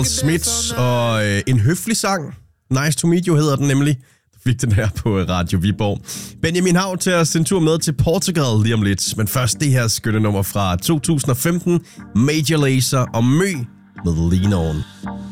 Smith og en høflig sang. Nice to meet you hedder den nemlig. Du fik den her på Radio Viborg. Benjamin Hav til at sende tur med til Portugal lige om lidt. Men først det her skønne nummer fra 2015. Major Lazer og Mø med Lean On.